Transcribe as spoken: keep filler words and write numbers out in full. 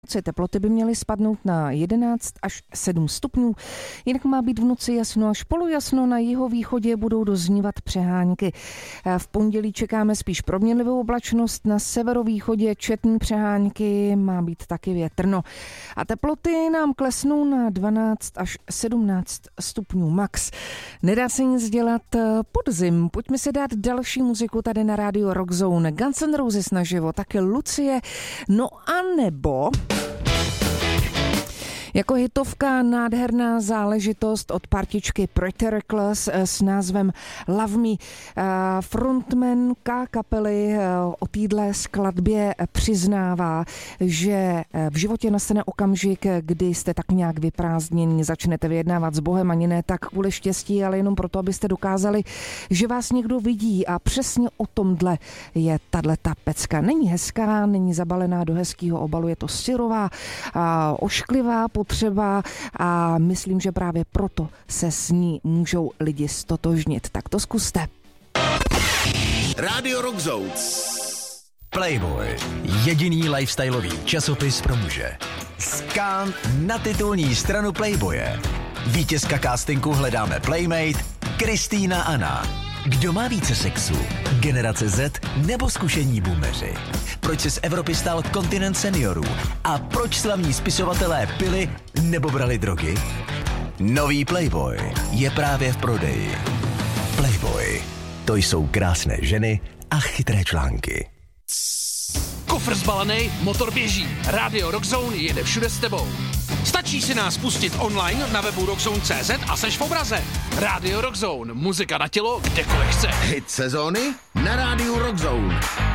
Teploty by měly spadnout na jedenáct až sedm stupňů, jinak má být v noci jasno až polojasno, na jihovýchodě budou doznívat přehánky. V pondělí čekáme spíš proměnlivou oblačnost, na severovýchodě četné přehánky, má být taky větrno. A teploty nám klesnou na dvanáct až sedmnáct stupňů max. Nedá se nic dělat, podzim. Pojďme si dát další muziku tady na rádiu Rockzone. Guns N' Roses naživo, taky Lucie, no a nebo... Jako hitovka nádherná záležitost od partičky Pretty Reckless s názvem Love Me. Frontmanka kapely o téhle skladbě přiznává, že v životě nastane okamžik, kdy jste tak nějak vyprázdněni, začnete vyjednávat s Bohem, ani ne tak kvůli štěstí, ale jenom proto, abyste dokázali, že vás někdo vidí, a přesně o tomhle je tato pecka. Není hezká, není zabalená do hezkého obalu, je to syrová, ošklivá, potřeba, a myslím, že právě proto se s ní můžou lidi stotožnit. Tak to zkuste. Rádio Rockzone. Playboy. Jediný lifestyleový časopis pro muže. Skán na titulní stranu Playboye. Vítězka castingu Hledáme Playmate Kristýna Anna. Kdo má více sexu? Generace Z nebo zkušení boomeři? Proč se z Evropy stal kontinent seniorů? A proč slavní spisovatelé pili nebo brali drogy? Nový Playboy je právě v prodeji. Playboy. To jsou krásné ženy a chytré články. Kofr zbalený, motor běží. Rádio Rockzone jede všude s tebou. Stačí si nás pustit online na webu rockzone tečka cé zet a seš v obraze. Rádio Rockzone. Muzika na tělo, kdekoliv chceš. Hit sezóny na Rádiu Rockzone.